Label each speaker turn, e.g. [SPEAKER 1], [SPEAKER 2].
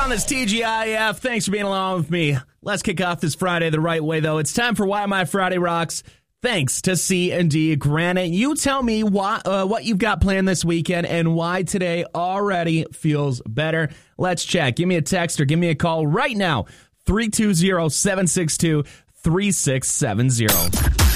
[SPEAKER 1] on this TGIF. Thanks for being along with me. Let's kick off this Friday the right way, though. It's time for Why My Friday Rocks. Thanks to C&D Granite. You tell me what you've got planned this weekend and why today already feels better. Let's check. Give me a text or give me a call right now. 320-762-3670.